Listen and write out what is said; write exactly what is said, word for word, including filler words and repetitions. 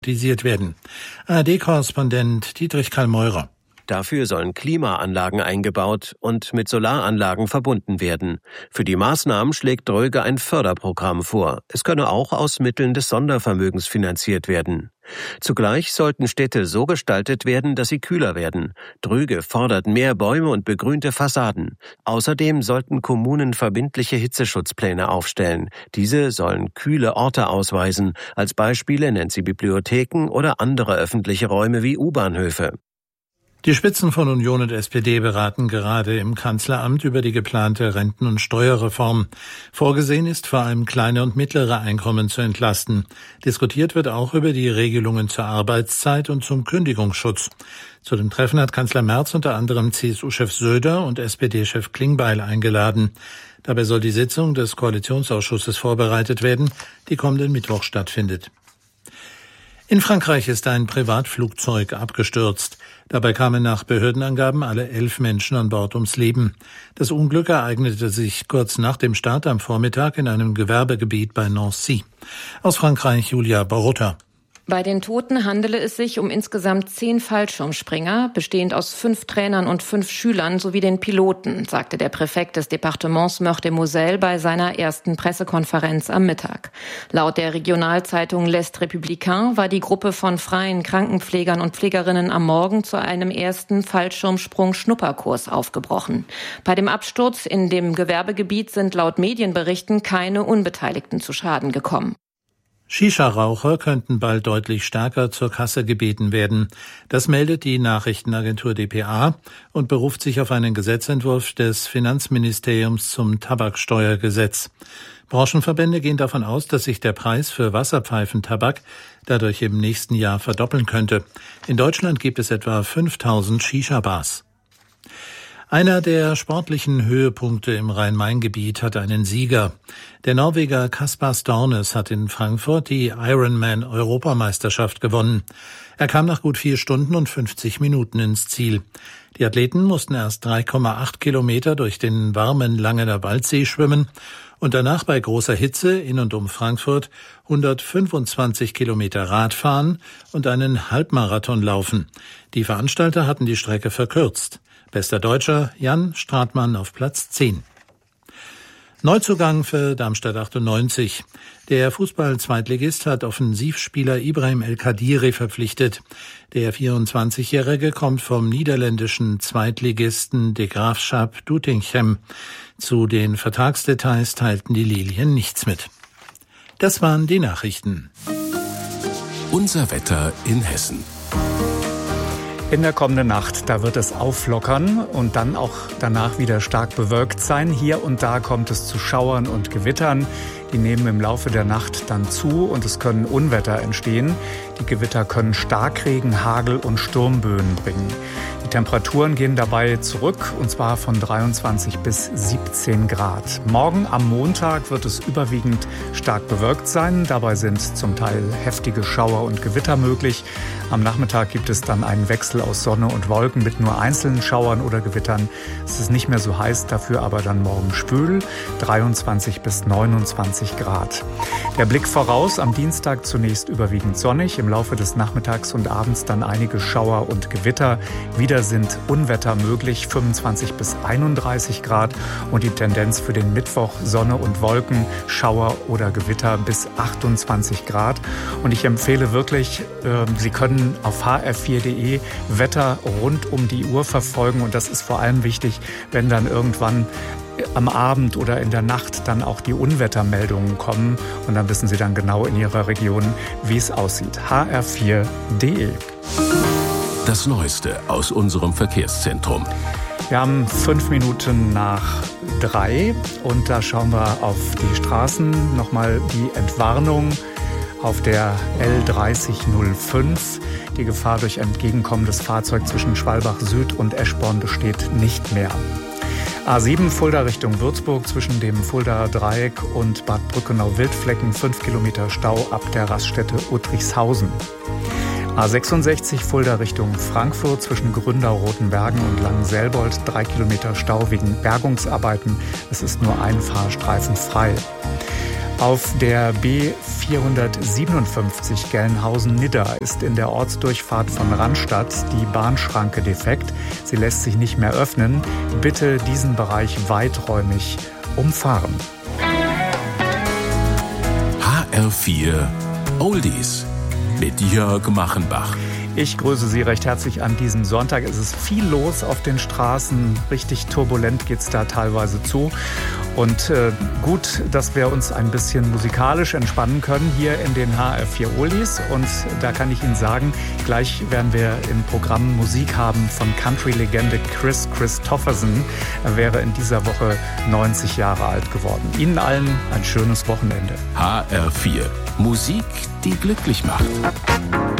werden. A R D-Korrespondent Dietrich Karl-Meurer. Dafür sollen Klimaanlagen eingebaut und mit Solaranlagen verbunden werden. Für die Maßnahmen schlägt Dröge ein Förderprogramm vor. Es könne auch aus Mitteln des Sondervermögens finanziert werden. Zugleich sollten Städte so gestaltet werden, dass sie kühler werden. Dröge fordert mehr Bäume und begrünte Fassaden. Außerdem sollten Kommunen verbindliche Hitzeschutzpläne aufstellen. Diese sollen kühle Orte ausweisen. Als Beispiele nennt sie Bibliotheken oder andere öffentliche Räume wie U-Bahnhöfe. Die Spitzen von Union und S P D beraten gerade im Kanzleramt über die geplante Renten- und Steuerreform. Vorgesehen ist, vor allem kleine und mittlere Einkommen zu entlasten. Diskutiert wird auch über die Regelungen zur Arbeitszeit und zum Kündigungsschutz. Zu dem Treffen hat Kanzler Merz unter anderem C S U-Chef Söder und S P D-Chef Klingbeil eingeladen. Dabei soll die Sitzung des Koalitionsausschusses vorbereitet werden, die kommenden Mittwoch stattfindet. In Frankreich ist ein Privatflugzeug abgestürzt. Dabei kamen nach Behördenangaben alle elf Menschen an Bord ums Leben. Das Unglück ereignete sich kurz nach dem Start am Vormittag in einem Gewerbegebiet bei Nancy. Aus Frankreich Julia Barotta. Bei den Toten handele es sich um insgesamt zehn Fallschirmspringer, bestehend aus fünf Trainern und fünf Schülern sowie den Piloten, sagte der Präfekt des Departements Meurthe-et-Moselle bei seiner ersten Pressekonferenz am Mittag. Laut der Regionalzeitung L'Est Républicain war die Gruppe von freien Krankenpflegern und Pflegerinnen am Morgen zu einem ersten Fallschirmsprung-Schnupperkurs aufgebrochen. Bei dem Absturz in dem Gewerbegebiet sind laut Medienberichten keine Unbeteiligten zu Schaden gekommen. Shisha-Raucher könnten bald deutlich stärker zur Kasse gebeten werden. Das meldet die Nachrichtenagentur D P A und beruft sich auf einen Gesetzentwurf des Finanzministeriums zum Tabaksteuergesetz. Branchenverbände gehen davon aus, dass sich der Preis für Wasserpfeifentabak dadurch im nächsten Jahr verdoppeln könnte. In Deutschland gibt es etwa fünftausend Shisha-Bars. Einer der sportlichen Höhepunkte im Rhein-Main-Gebiet hat einen Sieger. Der Norweger Kaspar Stornes hat in Frankfurt die Ironman-Europameisterschaft gewonnen. Er kam nach gut vier Stunden und fünfzig Minuten ins Ziel. Die Athleten mussten erst drei Komma acht Kilometer durch den warmen Langener Waldsee schwimmen und danach bei großer Hitze in und um Frankfurt hundertfünfundzwanzig Kilometer Rad fahren und einen Halbmarathon laufen. Die Veranstalter hatten die Strecke verkürzt. Bester Deutscher Jan Stratmann auf Platz zehn. Neuzugang für Darmstadt achtundneunzig. Der Fußball-Zweitligist hat Offensivspieler Ibrahim El Kadiri verpflichtet. Der vierundzwanzigjährige kommt vom niederländischen Zweitligisten De Graafschap Doetinchem. Zu den Vertragsdetails teilten die Lilien nichts mit. Das waren die Nachrichten. Unser Wetter in Hessen. In der kommenden Nacht, da wird es auflockern und dann auch danach wieder stark bewölkt sein. Hier und da kommt es zu Schauern und Gewittern. Die nehmen im Laufe der Nacht dann zu und es können Unwetter entstehen. Die Gewitter können Starkregen, Hagel und Sturmböen bringen. Die Temperaturen gehen dabei zurück, und zwar von dreiundzwanzig bis siebzehn Grad. Morgen am Montag wird es überwiegend stark bewölkt sein. Dabei sind zum Teil heftige Schauer und Gewitter möglich. Am Nachmittag gibt es dann einen Wechsel aus Sonne und Wolken mit nur einzelnen Schauern oder Gewittern. Es ist nicht mehr so heiß, dafür aber dann morgen schwül, dreiundzwanzig bis neunundzwanzig Grad. Der Blick voraus: am Dienstag zunächst überwiegend sonnig, im Laufe des Nachmittags und abends dann einige Schauer und Gewitter. Wieder sind Unwetter möglich, fünfundzwanzig bis einunddreißig Grad, und die Tendenz für den Mittwoch: Sonne und Wolken, Schauer oder Gewitter bis achtundzwanzig Grad. Und ich empfehle wirklich, äh, Sie können auf h r vier punkt d e Wetter rund um die Uhr verfolgen, und das ist vor allem wichtig, wenn dann irgendwann am Abend oder in der Nacht dann auch die Unwettermeldungen kommen, und dann wissen Sie dann genau in Ihrer Region, wie es aussieht. h r vier punkt d e. Das Neueste aus unserem Verkehrszentrum. Wir haben fünf Minuten nach drei und da schauen wir auf die Straßen. Nochmal die Entwarnung auf der L dreißig null fünf. Die Gefahr durch entgegenkommendes Fahrzeug zwischen Schwalbach Süd und Eschborn besteht nicht mehr. A sieben Fulda Richtung Würzburg zwischen dem Fuldaer Dreieck und Bad Brückenau-Wildflecken fünf Kilometer Stau ab der Raststätte Uttrichshausen. A sechsundsechzig Fulda Richtung Frankfurt zwischen Gründau-Rotenbergen und Langenselbold drei Kilometer Stau wegen Bergungsarbeiten. Es ist nur ein Fahrstreifen frei. Auf der B vierhundertsiebenundfünfzig Gelnhausen-Nidda ist in der Ortsdurchfahrt von Rannstatt die Bahnschranke defekt. Sie lässt sich nicht mehr öffnen. Bitte diesen Bereich weiträumig umfahren. H R vier Oldies mit Jörg Machenbach. Ich grüße Sie recht herzlich an diesem Sonntag. Es ist viel los auf den Straßen. Richtig turbulent geht's da teilweise zu. Und äh, gut, dass wir uns ein bisschen musikalisch entspannen können hier in den H R vier Oldies. Und da kann ich Ihnen sagen, gleich werden wir im Programm Musik haben von Country-Legende Kris Kristofferson. Er wäre in dieser Woche neunzig Jahre alt geworden. Ihnen allen ein schönes Wochenende. H R vier Musik, die glücklich macht.